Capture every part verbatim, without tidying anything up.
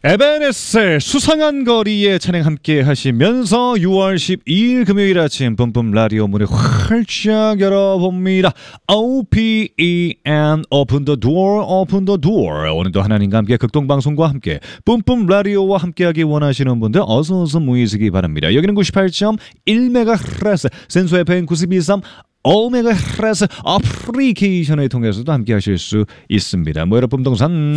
에베네셀 수상한 거리에 찬양 함께 하시면서 유월 십이일 금요일 아침 뿜뿜 라디오 문을 활짝 열어봅니다. 오 피 이 엔 Open the Door, Open the Door. 오늘도 하나님과 함께 극동방송과 함께 뿜뿜 라디오와 함께하기 원하시는 분들 어서어서 모이시기 바랍니다. 여기는 구십팔 점 일 메가헤르츠 센소 에프엠 구십이 점 삼 오메가헤르츠 어플리케이션을 통해서도 함께 하실 수 있습니다. 뭐 여러분 동산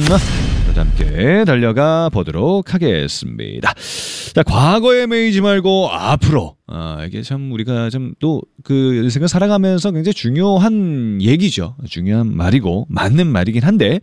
함께 달려가 보도록 하겠습니다. 자, 과거에 매이지 말고 앞으로. 아, 이게 참 우리가 좀 또 그 인생을 살아가면서 굉장히 중요한 얘기죠. 중요한 말이고 맞는 말이긴 한데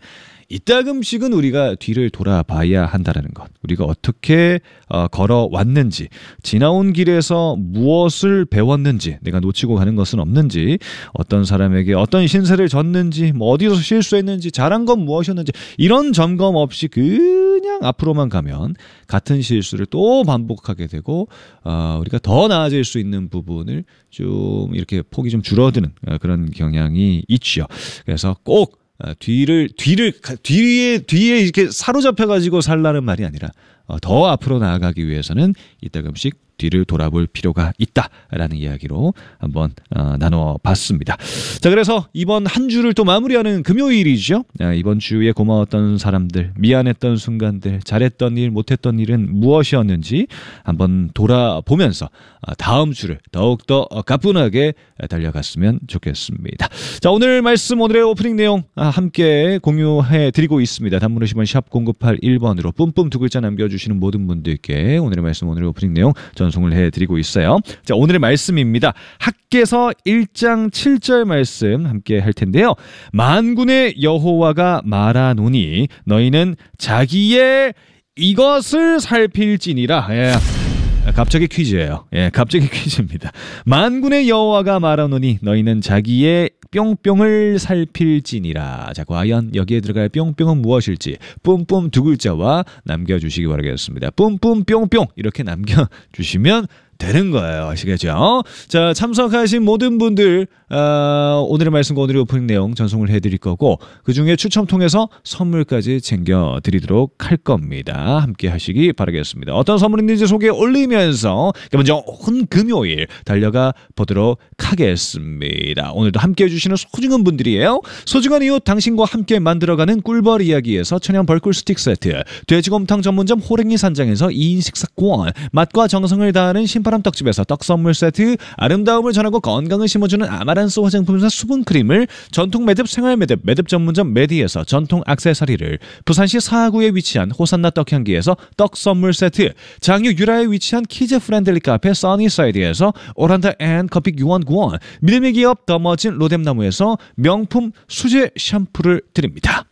이따금씩은 우리가 뒤를 돌아봐야 한다는 것. 우리가 어떻게 어, 걸어왔는지, 지나온 길에서 무엇을 배웠는지, 내가 놓치고 가는 것은 없는지, 어떤 사람에게 어떤 신세를 졌는지, 뭐 어디서 실수했는지, 잘한 건 무엇이었는지 이런 점검 없이 그냥 앞으로만 가면 같은 실수를 또 반복하게 되고 어, 우리가 더 나아질 수 있는 부분을 좀 이렇게 폭이 좀 줄어드는 그런 경향이 있죠. 그래서 꼭 뒤를 뒤를 뒤에 뒤에 이렇게 사로잡혀 가지고 살라는 말이 아니라 더 앞으로 나아가기 위해서는 이따금씩 뒤를 돌아볼 필요가 있다라는 이야기로 한번 어, 나눠봤습니다. 자, 그래서 이번 한 주를 또 마무리하는 금요일이죠. 아, 이번 주에 고마웠던 사람들, 미안했던 순간들, 잘했던 일, 못했던 일은 무엇이었는지 한번 돌아보면서 아, 다음 주를 더욱더 가뿐하게 달려갔으면 좋겠습니다. 자, 오늘 말씀, 오늘의 오프닝 내용 아, 함께 공유해드리고 있습니다. 단문 오십 원 샵 공구팔일 번으로 뿜뿜 두 글자 남겨주시는 모든 분들께 오늘의 말씀, 오늘의 오프닝 내용 전송을 해드리고 있어요. 자, 오늘의 말씀입니다. 학개서 일 장 칠 절 말씀 함께 할 텐데요. 만군의 여호와가 말하노니 너희는 자기의 이것을 살필지니라. 예. 갑자기 퀴즈예요. 예, 갑자기 퀴즈입니다. 만군의 여호와가 말하노니 너희는 자기의 뿅뿅을 살필지니라. 자, 과연 여기에 들어갈 뿅뿅은 무엇일지 뿜뿜 두 글자와 남겨주시기 바라겠습니다. 뿜뿜 뿅뿅 이렇게 남겨주시면 되는 거예요. 아시겠죠? 자, 참석하신 모든 분들 어, 오늘의 말씀과 오늘의 오프닝 내용 전송을 해드릴 거고 그중에 추첨 통해서 선물까지 챙겨드리도록 할 겁니다. 함께 하시기 바라겠습니다. 어떤 선물인지 소개 올리면서 먼저 온 금요일 달려가 보도록 하겠습니다. 오늘도 함께 해주시는 소중한 분들이에요. 소중한 이웃 당신과 함께 만들어가는 꿀벌 이야기에서 천연 벌꿀 스틱 세트, 돼지곰탕 전문점 호랭이 산장에서 이 인 식사권, 맛과 정성을 다하는 신바람 떡집에서 떡 선물 세트, 아름다움을 전하고 건강을 심어주는 아마란스 화장품에서 수분크림을, 전통 매듭 생활 매듭 매듭 전문점 메디에서 전통 액세서리를, 부산시 사하구에 위치한 호산나 떡향기에서 떡 선물 세트, 장유 유라에 위치한 키즈 프렌들리 카페 써니사이드에서 오란다 앤 커피 교환권, 믿음의 기업 더 멋진 로뎀나무에서 명품 수제 샴푸를 드립니다.